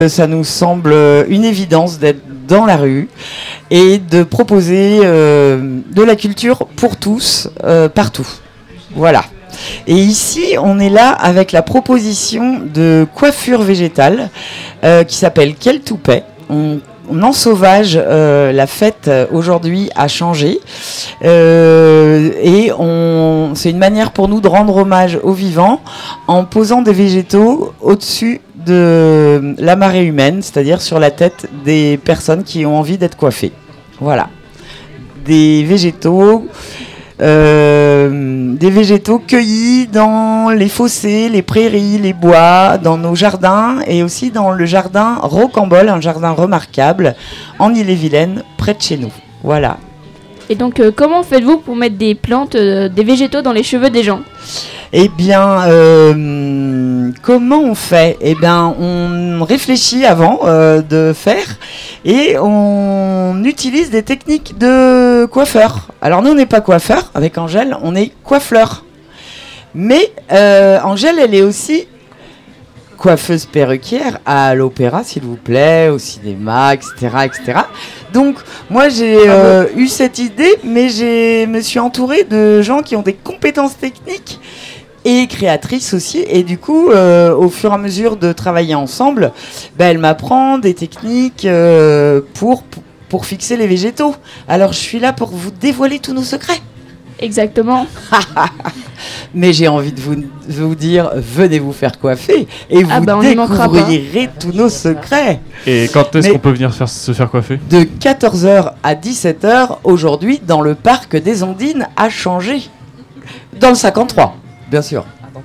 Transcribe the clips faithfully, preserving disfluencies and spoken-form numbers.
Ça nous semble une évidence d'être dans la rue et de proposer euh, de la culture pour tous, euh, partout. Voilà. Et ici, on est là avec la proposition de coiffure végétale euh, qui s'appelle Quel Toupet. On, on ensauvage euh, la fête aujourd'hui a changé euh, et on, c'est une manière pour nous de rendre hommage aux vivants en posant des végétaux au-dessus de la marée humaine, c'est-à-dire sur la tête des personnes qui ont envie d'être coiffées. Voilà. Des végétaux... Euh, des végétaux cueillis dans les fossés, les prairies, les bois, dans nos jardins et aussi dans le jardin Rocambole, un jardin remarquable en Ille-et-Vilaine, près de chez nous. Voilà. Et donc, euh, comment faites-vous pour mettre des plantes, euh, des végétaux dans les cheveux des gens ? Eh bien, euh, comment on fait ? Eh bien, on réfléchit avant euh, de faire et on utilise des techniques de coiffeur. Alors nous, on n'est pas coiffeur, avec Angèle, on est coiffleur. Mais euh, Angèle, elle est aussi coiffeuse perruquière à l'opéra, s'il vous plaît, au cinéma, et cetera, et cetera. Donc, moi, j'ai euh, eu cette idée, mais je me suis entourée de gens qui ont des compétences techniques et créatrice aussi, et du coup euh, au fur et à mesure de travailler ensemble, bah, elle m'apprend des techniques euh, pour, pour fixer les végétaux. Alors je suis là pour vous dévoiler tous nos secrets. Exactement. Mais j'ai envie de vous, de vous dire, venez vous faire coiffer et vous ah bah découvrirez tous nos secrets. Et quand est-ce Mais qu'on peut venir faire, se faire coiffer ? De quatorze heures à dix-sept heures aujourd'hui dans le parc des Ondines à Changé, dans le cinquante-trois. Bien sûr.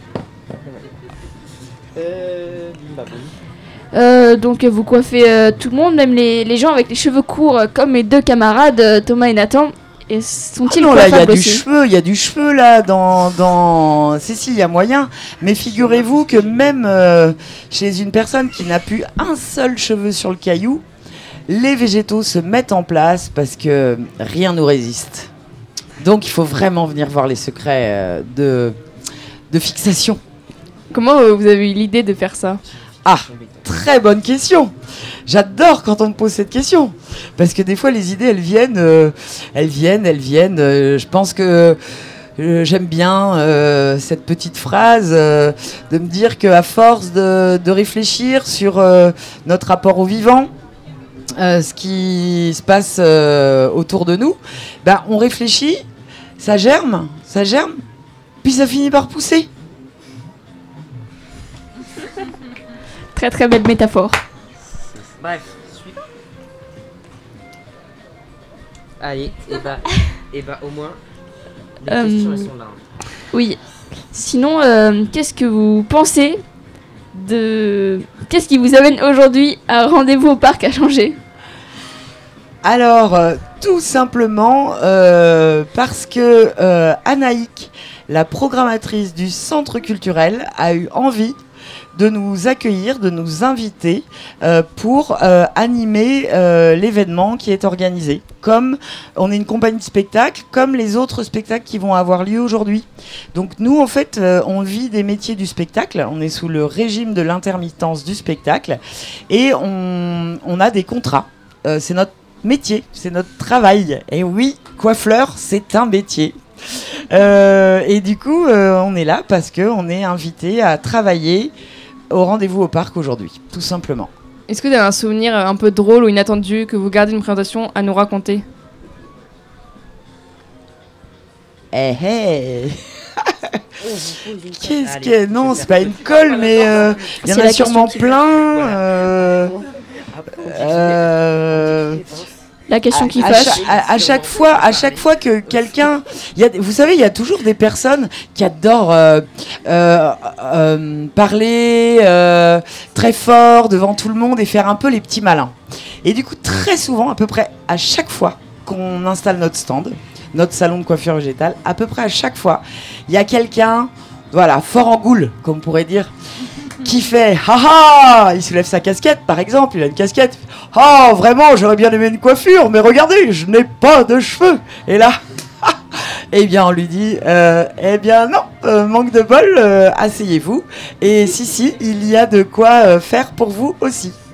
Euh, donc vous coiffez euh, tout le monde, même les, les gens avec les cheveux courts, euh, comme mes deux camarades, euh, Thomas et Nathan. Et sont-ils ah non, là, il y a du aussi cheveu, il y a du cheveu là dans, dans... Si, si, il y a moyen. Mais figurez-vous que même euh, chez une personne qui n'a plus un seul cheveu sur le caillou, les végétaux se mettent en place parce que rien nous résiste. Donc il faut vraiment venir voir les secrets euh, de... de fixation. Comment euh, vous avez eu l'idée de faire ça ? Ah, très bonne question. J'adore quand on me pose cette question. Parce que des fois, les idées, elles viennent, euh, elles viennent, elles viennent. Euh, je pense que euh, j'aime bien euh, cette petite phrase euh, de me dire qu'à force de, de réfléchir sur euh, notre rapport au vivant, euh, ce qui se passe euh, autour de nous, ben, on réfléchit, ça germe, ça germe, puis ça finit par pousser. Très très belle métaphore. Bref, suivant. Allez, et bah, et bah au moins, les euh, questions elles sont là. Oui. Sinon, euh, qu'est-ce que vous pensez de... Qu'est-ce qui vous amène aujourd'hui à Rendez-vous au parc à Changé ? Alors, euh, tout simplement euh, parce que euh, Anaïk, la programmatrice du centre culturel, a eu envie de nous accueillir, de nous inviter euh, pour euh, animer euh, l'événement qui est organisé. Comme on est une compagnie de spectacle, comme les autres spectacles qui vont avoir lieu aujourd'hui. Donc nous, en fait, euh, on vit des métiers du spectacle. On est sous le régime de l'intermittence du spectacle et on, on a des contrats. Euh, c'est notre métier, c'est notre travail. Et oui, coiffleur, c'est un métier. Euh, et du coup, euh, on est là parce qu'on est invité à travailler au Rendez-vous au parc aujourd'hui, tout simplement. Est-ce que vous avez un souvenir un peu drôle ou inattendu que vous gardez une présentation à nous raconter ? Eh hey. Qu'est-ce que... Non, c'est pas une colle, mais il euh, y en a sûrement plein. Euh, euh, La question qui à, fâche. À, à, à chaque fois, à chaque fois que quelqu'un, y a, vous savez, il y a toujours des personnes qui adorent euh, euh, euh, parler euh, très fort devant tout le monde et faire un peu les petits malins. Et du coup, très souvent, à peu près à chaque fois qu'on installe notre stand, notre salon de coiffure végétale, à peu près à chaque fois, il y a quelqu'un, voilà, fort en goule, comme on pourrait dire, qui fait « haha !» Il soulève sa casquette, par exemple, il a une casquette. « Oh, vraiment, j'aurais bien aimé une coiffure, mais regardez, je n'ai pas de cheveux !» Et là, eh bien, on lui dit euh, « Eh bien, non, euh, manque de bol, euh, asseyez-vous. » Et si, si, il y a de quoi euh, faire pour vous aussi.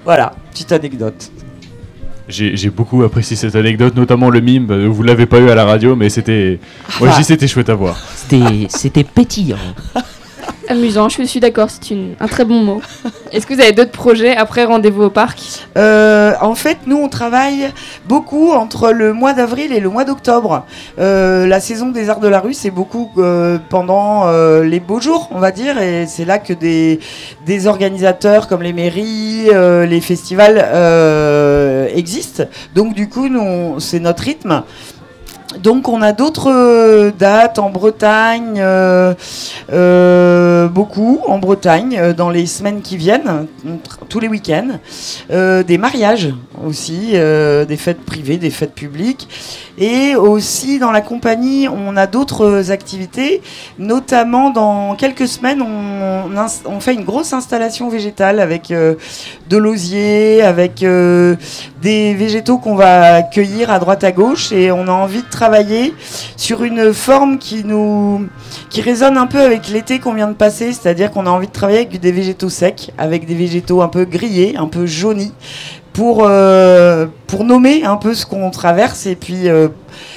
Voilà, petite anecdote. J'ai j'ai beaucoup apprécié cette anecdote, notamment le mime. euh, Vous l'avez pas eu à la radio, mais c'était. Moi, je Ah. dis c'était chouette à voir. C'était, c'était pétillant. Amusant, je suis d'accord, c'est une- un très bon mot. Est-ce que vous avez d'autres projets après Rendez-vous au parc? Euh, en fait, nous, on travaille beaucoup entre le mois d'avril et le mois d'octobre. Euh, la saison des arts de la rue, c'est beaucoup euh, pendant euh, les beaux jours, on va dire, et c'est là que des, des organisateurs comme les mairies, euh, les festivals euh, existent. Donc, du coup, nous, on- c'est notre rythme. Donc on a d'autres euh, dates en Bretagne, euh, euh, beaucoup en Bretagne, euh, dans les semaines qui viennent, tr- tous les week-ends. Euh, des mariages aussi, euh, des fêtes privées, des fêtes publiques. Et aussi dans la compagnie, on a d'autres activités, notamment dans quelques semaines, on, on ins- on fait une grosse installation végétale avec euh, de l'osier, avec euh, des végétaux qu'on va cueillir à droite à gauche, et on a envie de travailler sur une forme qui nous qui résonne un peu avec l'été qu'on vient de passer, c'est-à-dire qu'on a envie de travailler avec des végétaux secs, avec des végétaux un peu grillés, un peu jaunis, pour euh, pour nommer un peu ce qu'on traverse, et puis euh,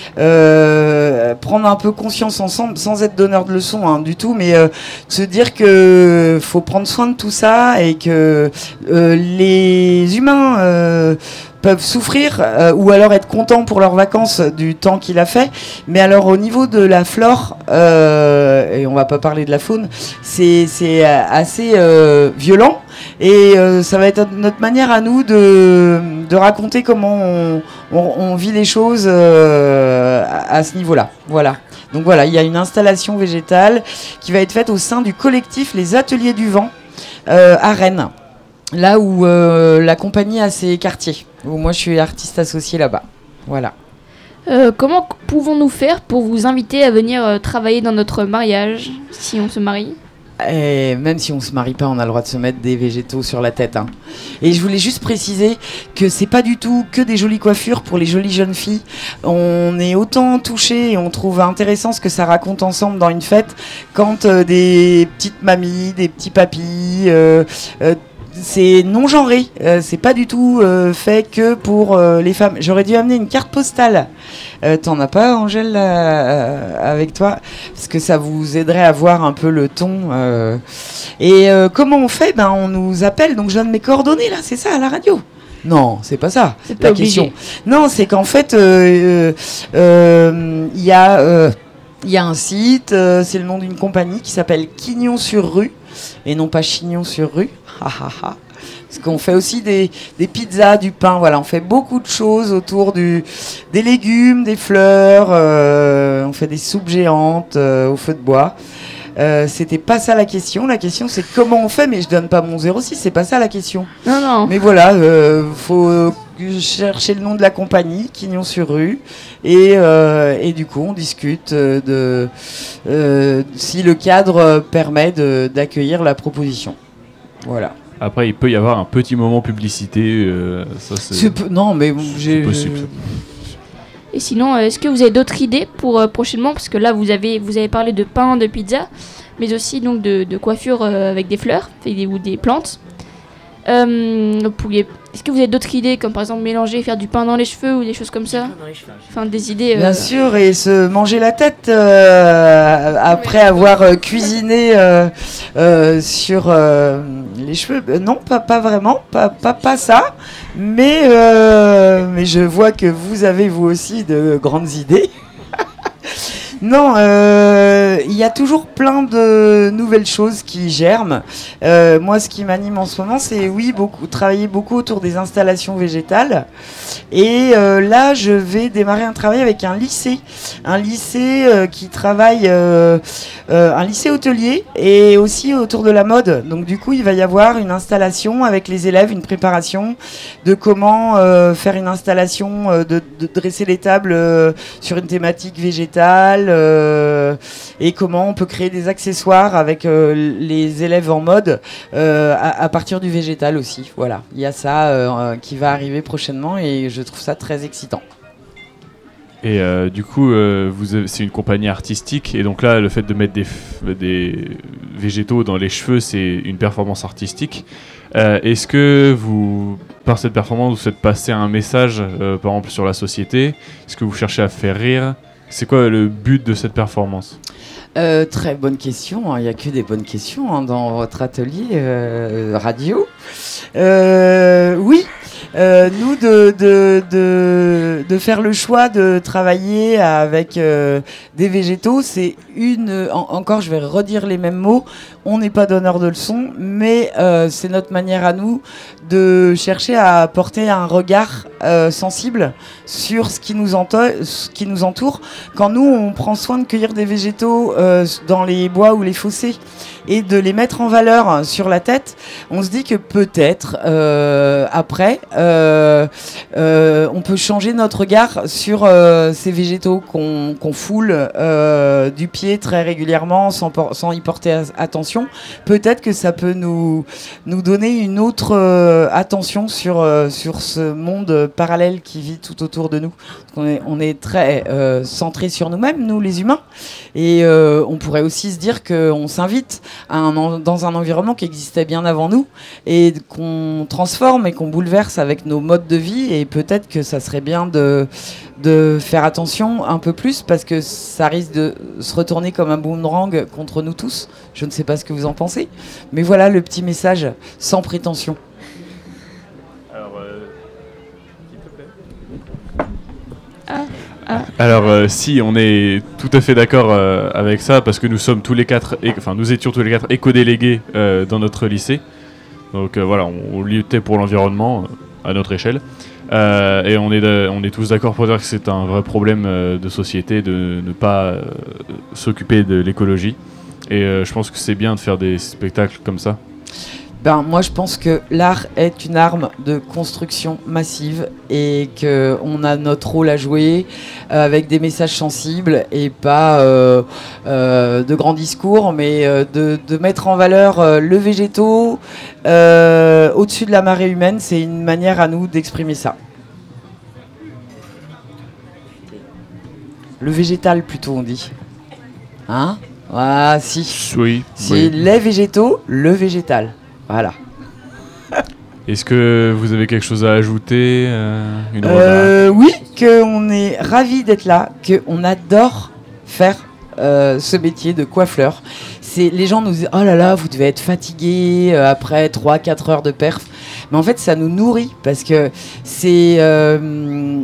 euh, prendre un peu conscience ensemble, sans être donneur de leçons hein, du tout, mais euh, se dire que faut prendre soin de tout ça, et que euh, les humains euh, peuvent souffrir euh, ou alors être contents pour leurs vacances du temps qu'il a fait, mais alors au niveau de la flore, euh, et on va pas parler de la faune, c'est c'est euh, assez euh, violent, et euh, ça va être notre manière à nous de, de raconter comment on, on, on vit les choses euh, à, à ce niveau-là. Voilà. Donc voilà, il y a une installation végétale qui va être faite au sein du collectif Les Ateliers du Vent euh, à Rennes. Là où euh, la compagnie a ses quartiers, où moi je suis artiste associé là-bas. Voilà. Euh, comment c- pouvons-nous faire pour vous inviter à venir euh, travailler dans notre mariage, si on se marie? Et même si on se marie pas, on a le droit de se mettre des végétaux sur la tête. Hein. Et je voulais juste préciser que c'est pas du tout que des jolies coiffures pour les jolies jeunes filles. On est autant touchés et on trouve intéressant ce que ça raconte ensemble dans une fête quand euh, des petites mamies, des petits papis. Euh, euh, c'est non genré, euh, c'est pas du tout euh, fait que pour euh, les femmes. J'aurais dû amener une carte postale. Euh, T'en as pas, Angèle, euh, avec toi? Parce que ça vous aiderait à voir un peu le ton. euh. Et euh, comment on fait? Ben, on nous appelle, donc je donne mes coordonnées là, c'est ça, à la radio? Non, c'est pas ça. C'est pas La obligé. question. Non, c'est qu'en fait, euh, euh, il y a, euh, il y a un site, euh, c'est le nom d'une compagnie qui s'appelle Quignon-sur-Rue, et non pas Chignon-sur-Rue. Ha, ha, ha. Parce qu'on fait aussi des, des pizzas, du pain, voilà, on fait beaucoup de choses autour du, des légumes, des fleurs, euh, on fait des soupes géantes euh, au feu de bois. Euh, c'était pas ça la question, la question c'est comment on fait, mais je donne pas mon zéro six, c'est pas ça la question. Non, non. Mais voilà, euh, faut euh, chercher le nom de la compagnie, Quignon-sur-Rue, et, euh, et du coup on discute euh, de euh, si le cadre euh, permet de- d'accueillir la proposition. Voilà. Après, il peut y avoir un petit moment publicité. euh, ça, c'est C'est peu- non, mais bon, j'ai. c'est possible. Et sinon, euh, est-ce que vous avez d'autres idées pour euh, prochainement? Parce que là, vous avez, vous avez parlé de pain, de pizza, mais aussi donc de, de coiffure euh, avec des fleurs avec des, ou des plantes. Euh, vous pourriez- Est-ce que vous avez d'autres idées, comme par exemple mélanger, faire du pain dans les cheveux ou des choses comme ça? Enfin, des idées. euh, Bien sûr, et se manger la tête euh, après avoir euh, cuisiné euh, euh, sur euh, les cheveux. Euh, Non, pas, pas vraiment, pas, pas, pas ça. Mais, euh, mais je vois que vous avez vous aussi de grandes idées. Non, euh, il y a toujours plein de nouvelles choses qui germent. Euh, moi, ce qui m'anime en ce moment, c'est oui, beaucoup, travailler beaucoup autour des installations végétales. Et euh, là, je vais démarrer un travail avec un lycée, un lycée euh, qui travaille, euh, euh, un lycée hôtelier et aussi autour de la mode. Donc du coup, il va y avoir une installation avec les élèves, une préparation de comment euh, faire une installation, euh, de, de dresser les tables euh, sur une thématique végétale. Euh, et comment on peut créer des accessoires avec euh, les élèves en mode euh, à, à partir du végétal aussi. Voilà, il y a ça euh, qui va arriver prochainement et je trouve ça très excitant. Et euh, du coup, euh, vous avez- c'est une compagnie artistique, et donc là, le fait de mettre des, f- des végétaux dans les cheveux, c'est une performance artistique. Euh, est-ce que vous, par cette performance, vous faites passer un message, euh, par exemple, sur la société? Est-ce que vous cherchez à faire rire? C'est quoi le but de cette performance? Euh, très bonne question, hein. Il n'y a que des bonnes questions hein, dans votre atelier euh, radio. Euh, oui, euh, nous de, de, de, de faire le choix de travailler avec euh, des végétaux, c'est une... En, encore, je vais redire les mêmes mots, on n'est pas donneur de leçons, mais euh, c'est notre manière à nous de chercher à porter un regard euh, sensible sur ce qui nous ento- ce qui nous entoure. Quand nous, on prend soin de cueillir des végétaux euh, dans les bois ou les fossés et de les mettre en valeur sur la tête, on se dit que peut-être, euh, après, euh, euh, on peut changer notre regard sur euh, ces végétaux qu'on qu'on foule euh, du pied très régulièrement sans, por- sans y porter a- attention. Peut-être que ça peut nous, nous donner une autre euh, attention sur, euh, sur ce monde parallèle qui vit tout autour de nous. On est, on est très euh, centré sur nous-mêmes, nous les humains, et euh, on pourrait aussi se dire qu'on s'invite à un en- dans un environnement qui existait bien avant nous et qu'on transforme et qu'on bouleverse avec nos modes de vie, et peut-être que ça serait bien de, de faire attention un peu plus parce que ça risque de se retourner comme un boomerang contre nous tous. Je ne sais pas ce que vous en pensez, mais voilà le petit message sans prétention. Alors, euh, Ah, ah. Alors euh, si, on est tout à fait d'accord euh, avec ça, parce que nous sommes tous les quatre, é- enfin nous étions tous les quatre éco-délégués euh, dans notre lycée. Donc euh, voilà, on, on luttait pour l'environnement euh, à notre échelle. Euh, et on est, de- on est tous d'accord pour dire que c'est un vrai problème euh, de société de ne pas euh, s'occuper de l'écologie. Et euh, je pense que c'est bien de faire des spectacles comme ça. Ben, moi, je pense que l'art est une arme de construction massive et qu'on a notre rôle à jouer euh, avec des messages sensibles et pas euh, euh, de grands discours, mais euh, de, de mettre en valeur euh, le végétaux euh, au-dessus de la marée humaine. C'est une manière à nous d'exprimer ça. Le végétal, plutôt, on dit. Hein? Ah, si. Oui. C'est oui. les végétaux, le végétal. Voilà. Est-ce que vous avez quelque chose à ajouter euh, une remarque? Euh, oui, qu'on est ravis d'être là, qu'on adore faire euh, ce métier de coiffeur. C'est, les gens nous disent « Oh là là, vous devez être fatigué euh, après trois à quatre heures de perf. » Mais en fait, ça nous nourrit parce que c'est... Euh,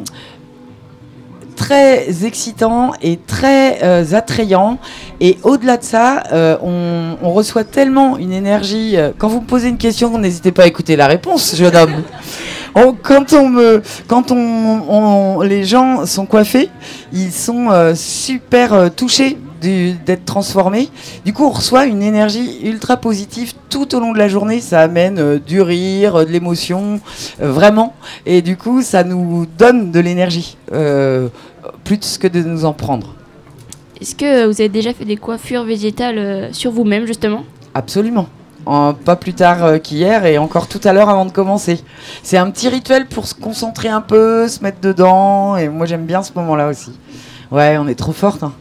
très excitant et très euh, attrayant, et au-delà de ça euh, on, on reçoit tellement une énergie. Euh, quand vous me posez une question, n'hésitez pas à écouter la réponse, jeune homme. On, quand on me, quand on, on- les gens sont coiffés, ils sont euh, super euh, touchés du- d'être transformés. Du coup, on reçoit une énergie ultra positive tout au long de la journée. Ça amène euh, du rire, euh, de l'émotion, euh, vraiment. Et du coup, ça nous donne de l'énergie, euh, plus que de nous en prendre. Est-ce que vous avez déjà fait des coiffures végétales euh, sur vous-même, justement? Absolument. En- pas plus tard euh, qu'hier, et encore tout à l'heure avant de commencer. C'est un petit rituel pour se concentrer un peu, se mettre dedans, et moi j'aime bien ce moment-là aussi. Ouais, on est trop forte. Hein.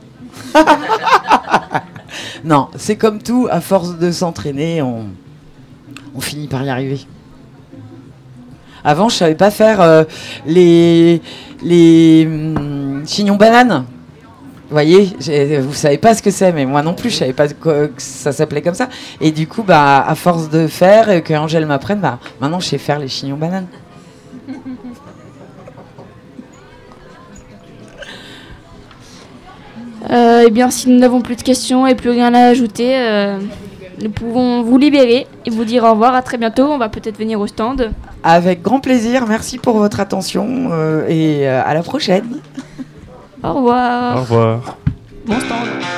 Non, c'est comme tout, à force de s'entraîner, on, on finit par y arriver. Avant, je savais pas faire euh, les, les hum, chignons bananes. Vous voyez, j'ai- vous savez pas ce que c'est, mais moi non plus, je savais pas quoi- que ça s'appelait comme ça. Et du coup, bah, à force de faire et que Angèle m'apprenne, bah, maintenant je sais faire les chignons bananes. Euh, eh bien, si nous n'avons plus de questions et plus rien à ajouter, euh, nous pouvons vous libérer et vous dire au revoir. À très bientôt. On va peut-être venir au stand. Avec grand plaisir, merci pour votre attention euh, et euh, à la prochaine. Au revoir. Au revoir. Bon stand.